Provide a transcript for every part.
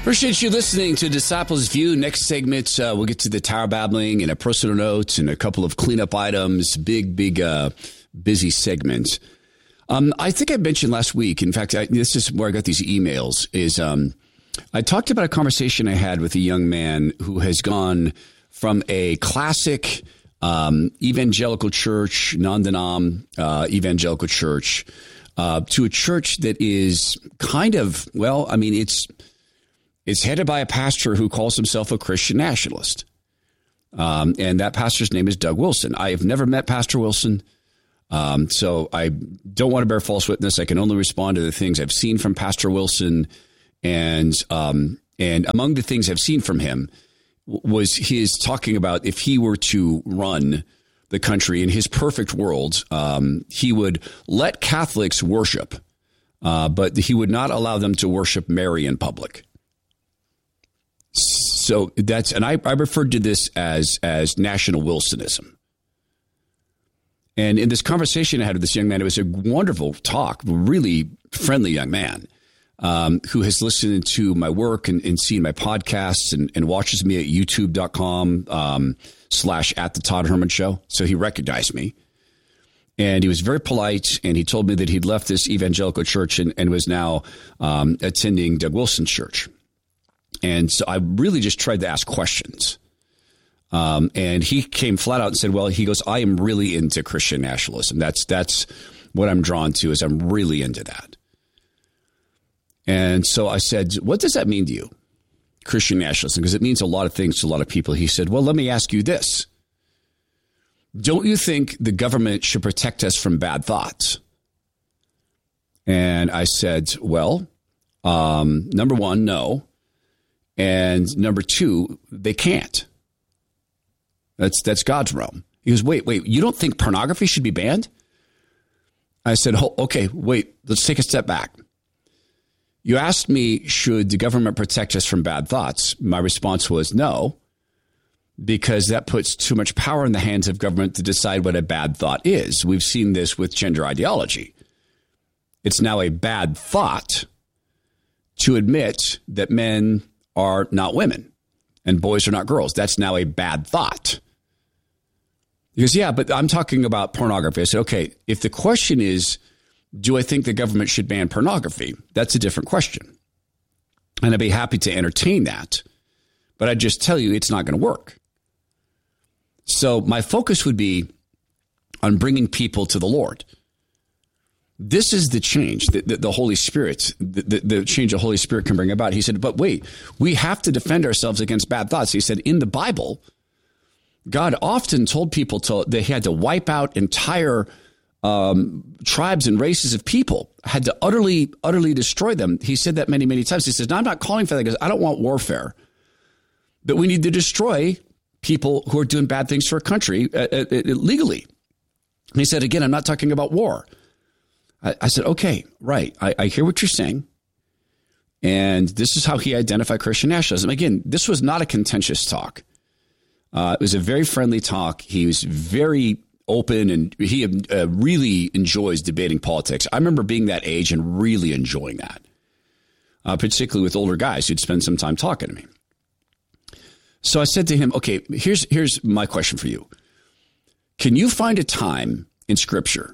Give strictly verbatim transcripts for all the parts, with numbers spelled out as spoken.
Appreciate you listening to Disciples View. Next segment, uh, we'll get to the Tower Babbling and a personal note and a couple of cleanup items. Big, big, uh, busy segment. Um, I think I mentioned last week, in fact, I, this is where I got these emails, is um, I talked about a conversation I had with a young man who has gone from a classic um, evangelical church, non-denom uh, evangelical church, uh, to a church that is kind of, well, I mean, it's it's headed by a pastor who calls himself a Christian nationalist. Um, and that pastor's name is Doug Wilson. I have never met Pastor Wilson. Um, so I don't want to bear false witness. I can only respond to the things I've seen from Pastor Wilson. And um, and among the things I've seen from him was his talking about if he were to run the country in his perfect world, um, he would let Catholics worship, uh, but he would not allow them to worship Mary in public. So that's, and I, I referred to this as, as national Wilsonism. And in this conversation I had with this young man, it was a wonderful talk, really friendly young man um, who has listened to my work and, and seen my podcasts and, and watches me at youtube.com um, slash at the Todd Herman Show. So he recognized me. And he was very polite, and he told me that he'd left this evangelical church and, and was now um, attending Doug Wilson's church. And so I really just tried to ask questions. Um, and he came flat out and said, well, he goes, I am really into Christian nationalism. That's that's what I'm drawn to, is I'm really into that. And so I said, what does that mean to you, Christian nationalism? Because it means a lot of things to a lot of people. He said, well, let me ask you this. Don't you think the government should protect us from bad thoughts? And I said, well, um, number one, no. And number two, they can't. That's that's God's realm. He goes, wait, wait, you don't think pornography should be banned? I said, oh, okay, wait, let's take a step back. You asked me, should the government protect us from bad thoughts? My response was no, because that puts too much power in the hands of government to decide what a bad thought is. We've seen this with gender ideology. It's now a bad thought to admit that men are not women and boys are not girls. That's now a bad thought. He goes, yeah, but I'm talking about pornography. I said, okay, if the question is, do I think the government should ban pornography? That's a different question. And I'd be happy to entertain that. But I'd just tell you it's not going to work. So my focus would be on bringing people to the Lord. This is the change that the, the Holy Spirit, the, the, the change the Holy Spirit can bring about. He said, but wait, we have to defend ourselves against bad thoughts. He said, in the Bible, God often told people to, they had to wipe out entire um, tribes and races of people, had to utterly, utterly destroy them. He said that many, many times. He says, no, I'm not calling for that because I don't want warfare, but we need to destroy people who are doing bad things for a country uh, uh, legally. And he said, again, I'm not talking about war. I said, okay, right. I, I hear what you're saying. And this is how he identified Christian nationalism. Again, this was not a contentious talk. Uh, it was a very friendly talk. He was very open, and he uh, really enjoys debating politics. I remember being that age and really enjoying that, uh, particularly with older guys who'd spend some time talking to me. So I said to him, okay, here's, here's my question for you. Can you find a time in Scripture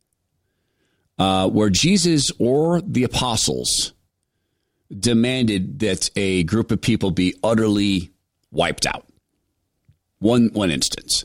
Uh, where Jesus or the apostles demanded that a group of people be utterly wiped out? One one instance.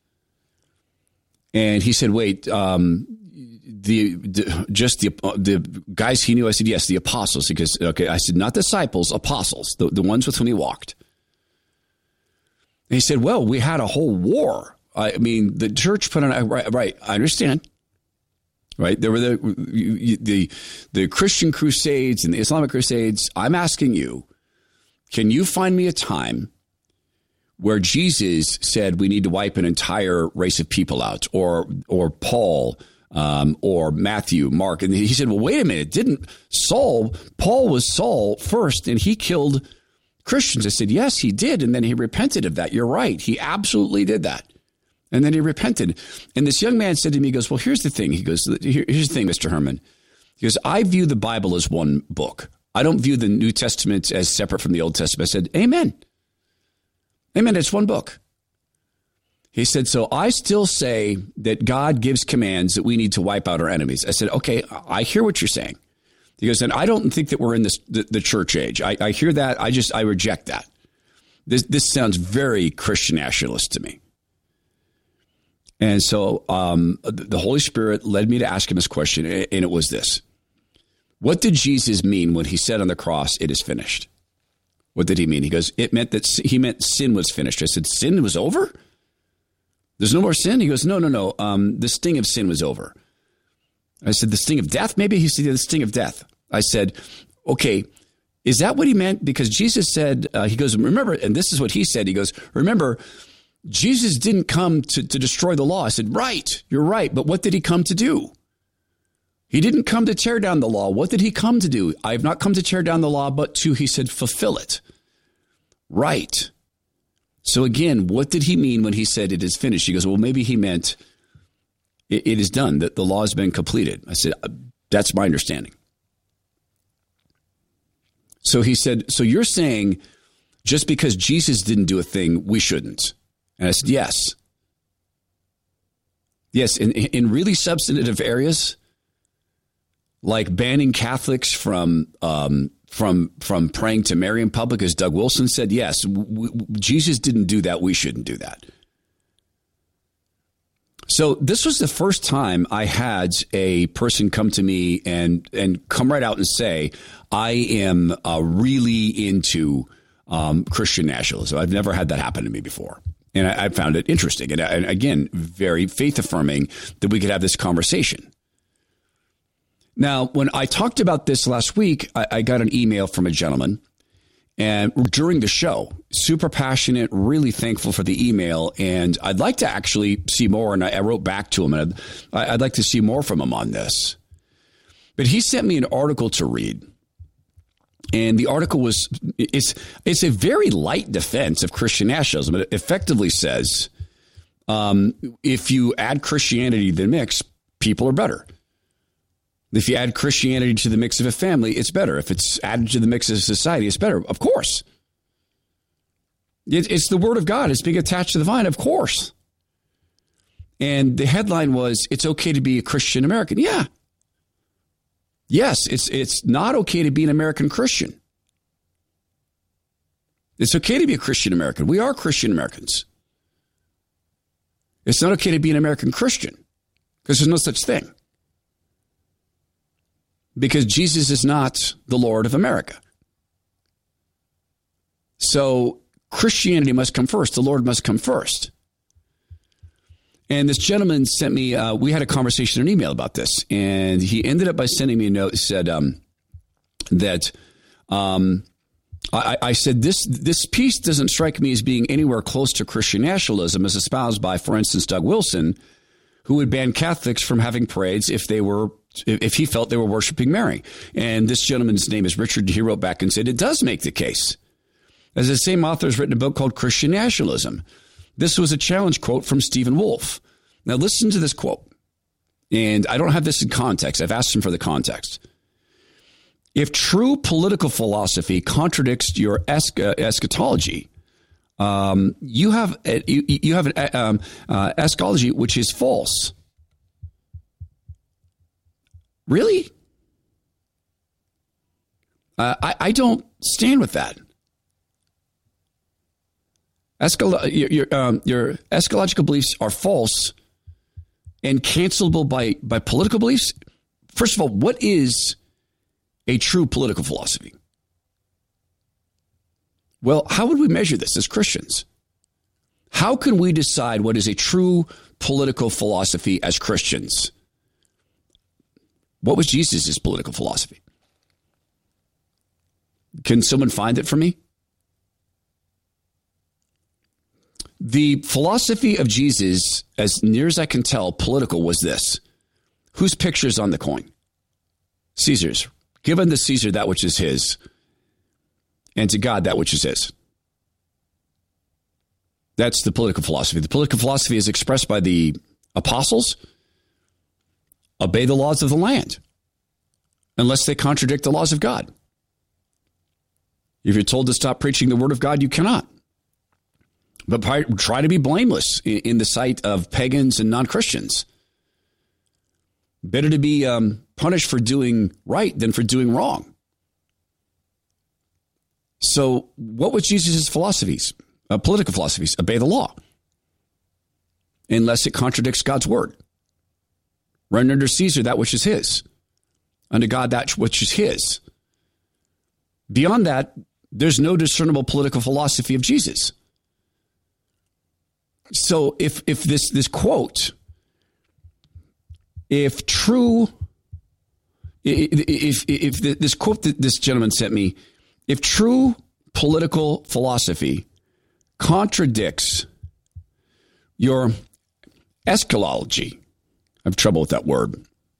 And he said, wait, um, the, the just the the guys he knew? I said, yes, the apostles. Because, okay, I said, not disciples, apostles, the, the ones with whom he walked. And he said, well, we had a whole war. I mean, the church put on, right, right, I understand. Right. There were the, the the Christian Crusades and the Islamic Crusades. I'm asking you, can you find me a time where Jesus said we need to wipe an entire race of people out, or or Paul um, or Matthew, Mark? And he said, well, wait a minute. Didn't Saul, Paul was Saul first and he killed Christians? I said, yes, he did. And then he repented of that. You're right. He absolutely did that. And then he repented. And this young man said to me, he goes, well, here's the thing. He goes, Here, here's the thing, Mister Herman. He goes, I view the Bible as one book. I don't view the New Testament as separate from the Old Testament. I said, amen. Amen. It's one book. He said, so I still say that God gives commands that we need to wipe out our enemies. I said, okay, I hear what you're saying. He goes, and I don't think that we're in this the, the church age. I, I hear that. I just I reject that. This this sounds very Christian nationalist to me. And so um, the Holy Spirit led me to ask him this question, and it was this. What did Jesus mean when he said on the cross, it is finished? What did he mean? He goes, it meant that he meant sin was finished. I said, sin was over? There's no more sin? He goes, no, no, no. Um, the sting of sin was over. I said, the sting of death? Maybe he said the sting of death. I said, okay, is that what he meant? Because Jesus said, uh, he goes, remember, and this is what he said. He goes, remember, Jesus didn't come to, to destroy the law. I said, right, you're right. But what did he come to do? He didn't come to tear down the law. What did he come to do? I have not come to tear down the law, but to, he said, fulfill it. Right. So again, what did he mean when he said it is finished? He goes, well, maybe he meant it, it is done, that the law has been completed. I said, that's my understanding. So he said, so you're saying just because Jesus didn't do a thing, we shouldn't? And I said, yes. Yes, in, in really substantive areas, like banning Catholics from um, from from praying to Mary in public, as Doug Wilson said, yes, w- w- Jesus didn't do that. We shouldn't do that. So this was the first time I had a person come to me and and come right out and say, I am uh, really into um, Christian nationalism. I've never had that happen to me before. And I, I found it interesting. And, and again, very faith affirming that we could have this conversation. Now, when I talked about this last week, I, I got an email from a gentleman, and during the show, super passionate, really thankful for the email. And I'd like to actually see more. And I, I wrote back to him, and I'd, I'd like to see more from him on this. But he sent me an article to read. And the article was, it's, it's a very light defense of Christian nationalism. It effectively says, um, if you add Christianity to the mix, people are better. If you add Christianity to the mix of a family, it's better. If it's added to the mix of society, it's better. Of course. It, it's the word of God. It's being attached to the vine. Of course. And the headline was, it's okay to be a Christian American. Yeah. Yes, it's it's not okay to be an American Christian. It's okay to be a Christian American. We are Christian Americans. It's not okay to be an American Christian because there's no such thing. Because Jesus is not the Lord of America. So Christianity must come first. The Lord must come first. And this gentleman sent me, uh, we had a conversation, an email about this. And he ended up by sending me a note that said um, that um, I, I said, this, this piece doesn't strike me as being anywhere close to Christian nationalism as espoused by, for instance, Doug Wilson, who would ban Catholics from having parades if they were if he felt they were worshiping Mary. And this gentleman's name is Richard. He wrote back and said, it does make the case. As the same author has written a book called Christian Nationalism. This was a challenge quote from Stephen Wolfe. Now listen to this quote. And I don't have this in context. I've asked him for the context. If true political philosophy contradicts your esch- eschatology, um, you have a, you, you have an um, uh, eschatology which is false. Really? Uh, I, I don't stand with that. Eschal- your, your, um, your eschatological beliefs are false and cancelable by, by political beliefs. First of all, what is a true political philosophy? Well, how would we measure this as Christians? How can we decide what is a true political philosophy as Christians? What was Jesus' political philosophy? Can someone find it for me? The philosophy of Jesus, as near as I can tell, political, was this. Whose picture is on the coin? Caesar's. Give unto Caesar that which is his, and to God that which is his. That's the political philosophy. The political philosophy is expressed by the apostles. Obey the laws of the land, unless they contradict the laws of God. If you're told to stop preaching the word of God, you cannot. But try to be blameless in the sight of pagans and non-Christians. Better to be um, punished for doing right than for doing wrong. So what was Jesus' philosophies, uh, political philosophies? Obey the law, unless it contradicts God's word. Render unto Caesar that which is his, unto God that which is his. Beyond that, there's no discernible political philosophy of Jesus. So if if this this quote, if true, if if, if this quote that this gentleman sent me, if true political philosophy contradicts your eschatology, I have trouble with that word,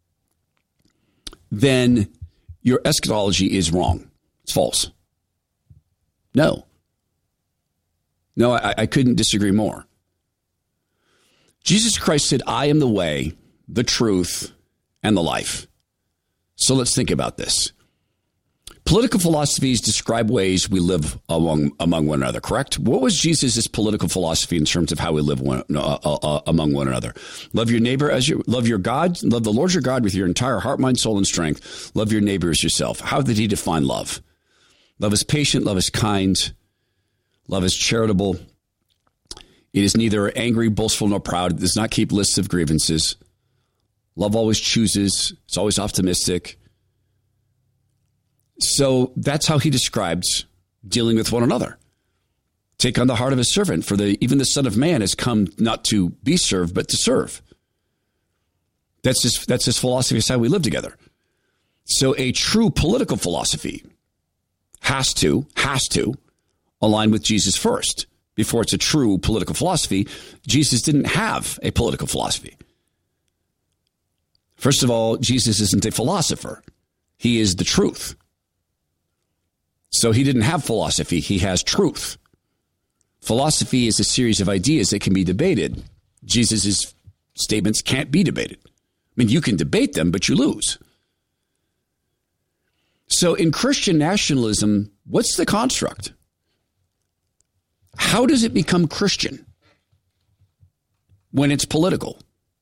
then your eschatology is wrong. It's false. No. No, I, I couldn't disagree more. Jesus Christ said, I am the way, the truth, and the life. So let's think about this. Political philosophies describe ways we live among, among one another, correct? What was Jesus' political philosophy in terms of how we live one, uh, uh, among one another? Love your neighbor as you love your God. Love the Lord your God with your entire heart, mind, soul, and strength. Love your neighbor as yourself. How did he define love? Love is patient. Love is kind. Love is charitable. It is neither angry, boastful, nor proud. It does not keep lists of grievances. Love always chooses. It's always optimistic. So that's how he describes dealing with one another. Take on the heart of a servant, for the even the Son of Man has come not to be served, but to serve. That's his, that's his philosophy. It's how we live together. So a true political philosophy has to, has to align with Jesus first. Before it's a true political philosophy, Jesus didn't have a political philosophy. First of all, Jesus isn't a philosopher. He is the truth. So he didn't have philosophy. He has truth. Philosophy is a series of ideas that can be debated. Jesus' statements can't be debated. I mean, you can debate them, but you lose. So in Christian nationalism, what's the construct? How does it become Christian when it's political?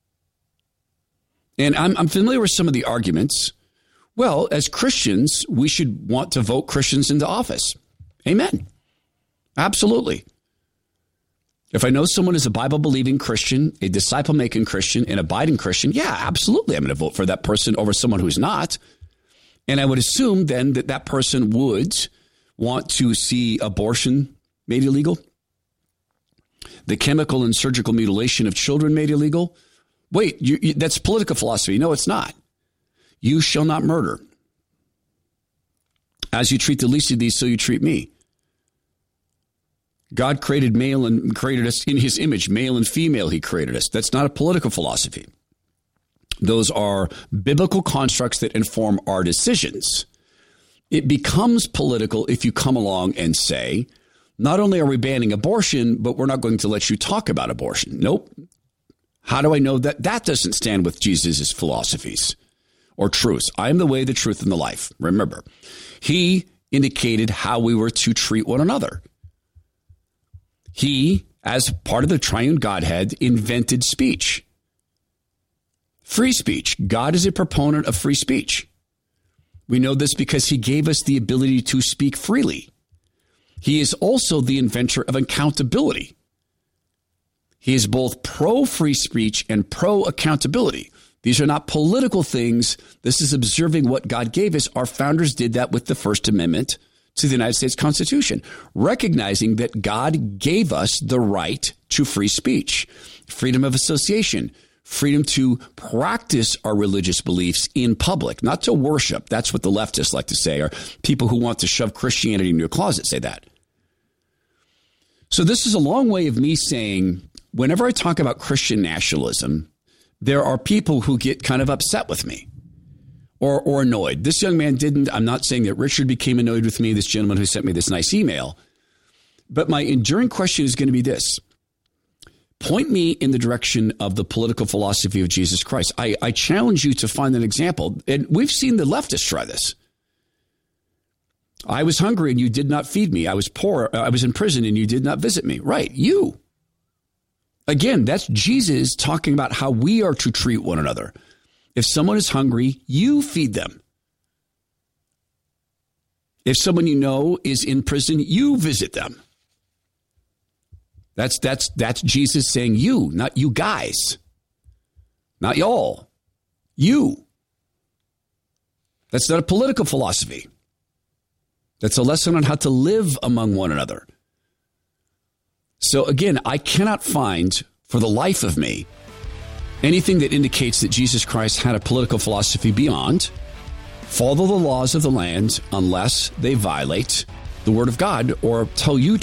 And I'm, I'm familiar with some of the arguments. Well, as Christians, we should want to vote Christians into office. Amen. Absolutely. If I know someone is a Bible-believing Christian, a disciple-making Christian, an abiding Christian, yeah, absolutely, I'm going to vote for that person over someone who's not. And I would assume then that that person would want to see abortion made illegal, the chemical and surgical mutilation of children made illegal. Wait, you, you, that's political philosophy. No, it's not. You shall not murder. As you treat the least of these, so you treat me. God created male and created us in his image, male and female. He created us. That's not a political philosophy. Those are biblical constructs that inform our decisions. It becomes political if you come along and say, not only are we banning abortion, but we're not going to let you talk about abortion. Nope. How do I know that that doesn't stand with Jesus' philosophies or truths? I am the way, the truth, and the life. Remember, he indicated how we were to treat one another. He, as part of the triune Godhead, invented speech. Free speech. God is a proponent of free speech. We know this because he gave us the ability to speak freely. He is also the inventor of accountability. He is both pro-free speech and pro-accountability. These are not political things. This is observing what God gave us. Our founders did that with the First Amendment to the United States Constitution, recognizing that God gave us the right to free speech, freedom of association, freedom to practice our religious beliefs in public, not to worship. That's what the leftists like to say, or people who want to shove Christianity into a closet say that. So this is a long way of me saying, whenever I talk about Christian nationalism, there are people who get kind of upset with me or, or annoyed. This young man didn't. I'm not saying that Richard became annoyed with me, this gentleman who sent me this nice email. But my enduring question is going to be this. Point me in the direction of the political philosophy of Jesus Christ. I, I challenge you to find an example. And we've seen the leftists try this. I was hungry and you did not feed me. I was poor. I was in prison and you did not visit me. Right. You. Again, that's Jesus talking about how we are to treat one another. If someone is hungry, you feed them. If someone you know is in prison, you visit them. That's that's that's Jesus saying you, not you guys. Not y'all. You. That's not a political philosophy. That's a lesson on how to live among one another. So again, I cannot find for the life of me anything that indicates that Jesus Christ had a political philosophy beyond follow the laws of the land unless they violate the word of God or tell you